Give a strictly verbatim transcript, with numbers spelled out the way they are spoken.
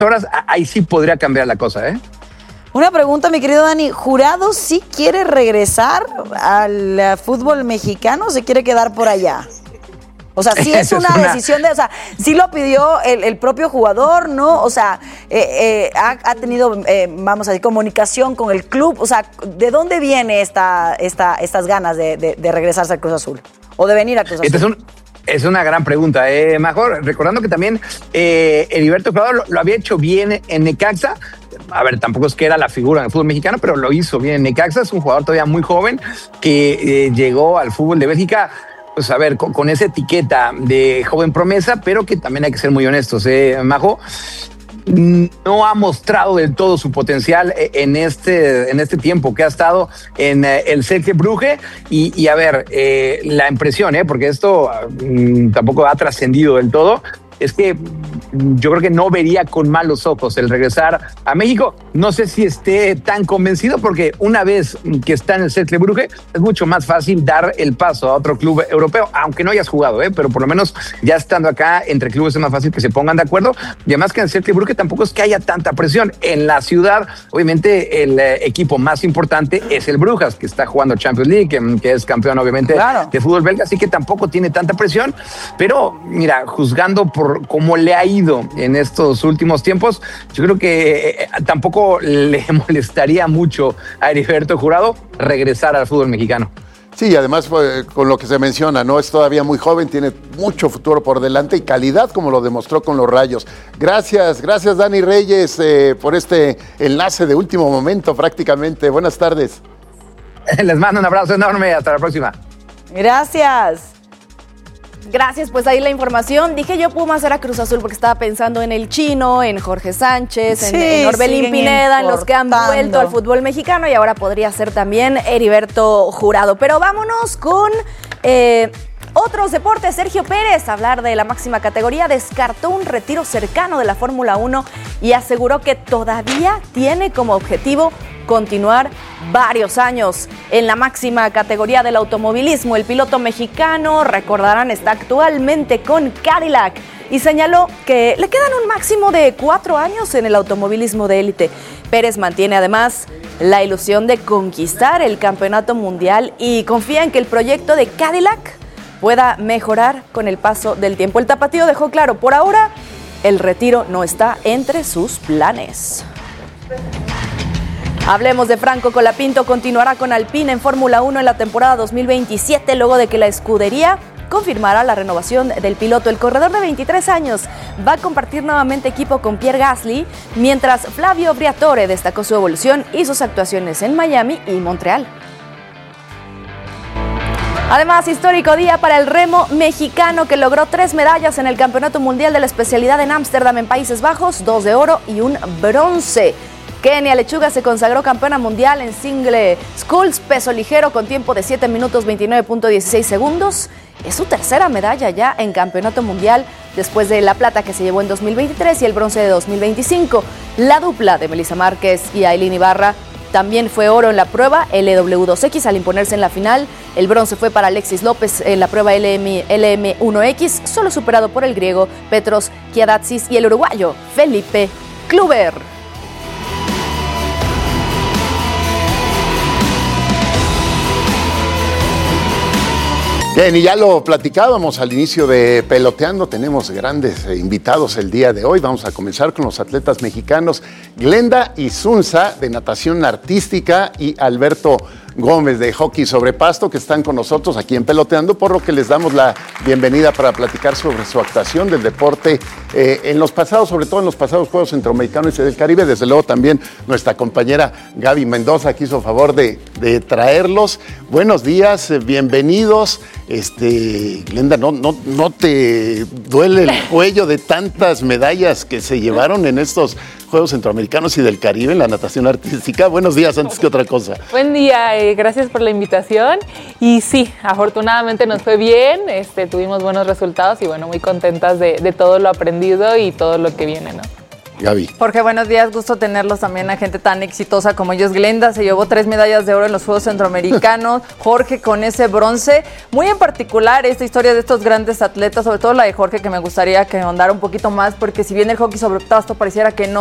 horas, ahí sí podría cambiar la cosa, ¿eh? Una pregunta, mi querido Dani. ¿Jurado sí quiere regresar al fútbol mexicano o se quiere quedar por allá? O sea, sí es una, es una decisión de, o sea, sí lo pidió el, el propio jugador, ¿no? O sea, eh, eh, ha, ha tenido, eh, vamos a decir, comunicación con el club. O sea, ¿de dónde viene esta, esta, estas ganas de, de, de regresarse al Cruz Azul? ¿O de venir a Cruz Azul? Este es un... Es una gran pregunta, eh, Major. Recordando que también eh, Heriberto Jurado lo, lo había hecho bien en Necaxa. A ver, tampoco es que era la figura en el fútbol mexicano, pero lo hizo bien en Necaxa. Es un jugador todavía muy joven que eh, llegó al fútbol de Bélgica, pues a ver, con, con esa etiqueta de joven promesa, pero que también hay que ser muy honestos, eh, Majo. No ha mostrado del todo su potencial en este, en este tiempo que ha estado en el Cercle Brugge y, y a ver, eh, la impresión, eh, porque esto mm, tampoco ha trascendido del todo, es que yo creo que no vería con malos ojos el regresar a México. No sé si esté tan convencido porque una vez que está en el Cercle Brugge es mucho más fácil dar el paso a otro club europeo, aunque no hayas jugado, ¿eh? Pero por lo menos ya estando acá entre clubes es más fácil que se pongan de acuerdo. Y además que en el Cercle Brugge tampoco es que haya tanta presión. En la ciudad, obviamente, el eh, equipo más importante es el Brujas, que está jugando Champions League, que, que es campeón obviamente claro. de fútbol belga, así que tampoco tiene tanta presión. Pero mira, juzgando por cómo le ha ido en estos últimos tiempos, yo creo que eh, tampoco le molestaría mucho a Heriberto Jurado regresar al fútbol mexicano. Sí, además pues, con lo que se menciona, no es todavía muy joven, tiene mucho futuro por delante y calidad como lo demostró con los Rayos. Gracias, gracias Dani Reyes eh, por este enlace de último momento prácticamente. Buenas tardes. Les mando un abrazo enorme, hasta la próxima. Gracias. Gracias, pues ahí la información. Dije yo Pumas era Cruz Azul porque estaba pensando en el Chino, en Jorge Sánchez, sí, en, en Orbelín Pineda, en los que han vuelto al fútbol mexicano y ahora podría ser también Heriberto Jurado. Pero vámonos con eh, otros deportes. Sergio Pérez, hablar de la máxima categoría, descartó un retiro cercano de la Fórmula uno y aseguró que todavía tiene como objetivo continuar varios años en la máxima categoría del automovilismo. El piloto mexicano, recordarán, está actualmente con Cadillac y señaló que le quedan un máximo de cuatro años en el automovilismo de élite. Pérez mantiene además la ilusión de conquistar el campeonato mundial y confía en que el proyecto de Cadillac pueda mejorar con el paso del tiempo. El tapatío dejó claro, por ahora, el retiro no está entre sus planes. Hablemos de Franco Colapinto, continuará con Alpine en Fórmula uno en la temporada dos mil veintisiete, luego de que la escudería confirmará la renovación del piloto. El corredor de veintitrés años va a compartir nuevamente equipo con Pierre Gasly, mientras Flavio Briatore destacó su evolución y sus actuaciones en Miami y Montreal. Además, histórico día para el remo mexicano que logró tres medallas en el Campeonato Mundial de la especialidad en Ámsterdam en Países Bajos, dos de oro y un bronce. Kenia Lechuga se consagró campeona mundial en single sculls peso ligero con tiempo de siete minutos veintinueve punto dieciséis segundos. Es su tercera medalla ya en campeonato mundial después de la plata que se llevó en dos mil veintitrés y el bronce de dos mil veinticinco. La dupla de Melissa Márquez y Ailín Ibarra también fue oro en la prueba L W dos X al imponerse en la final. El bronce fue para Alexis López en la prueba L M uno X, solo superado por el griego Petros Kiadatsis y el uruguayo Felipe Kluber. Bien, y ya lo platicábamos al inicio de Peloteando, tenemos grandes invitados el día de hoy. Vamos a comenzar con los atletas mexicanos Glenda Isunza de natación artística y Alberto Gómez de hockey sobre pasto, que están con nosotros aquí en Peloteando, por lo que les damos la bienvenida para platicar sobre su actuación del deporte eh, en los pasados, sobre todo en los pasados Juegos Centroamericanos y del Caribe. Desde luego también nuestra compañera Gaby Mendoza que hizo favor de, de traerlos. Buenos días, eh, bienvenidos. Este, Glenda, ¿no, no, ¿no te duele el cuello de tantas medallas que se llevaron en estos Juegos Centroamericanos y del Caribe en la natación artística? Buenos días, antes que otra cosa. Buen día, eh, gracias por la invitación. Y sí, afortunadamente nos fue bien, este, tuvimos buenos resultados y bueno, muy contentas de, de todo lo aprendido y todo lo que viene, ¿no? Gaby. Jorge, buenos días, gusto tenerlos también a gente tan exitosa como ellos. Glenda se llevó tres medallas de oro en los Juegos Centroamericanos. Jorge con ese bronce. Muy en particular esta historia de estos grandes atletas, sobre todo la de Jorge, que me gustaría que ahondara un poquito más, porque si bien el hockey sobre pasto pareciera que no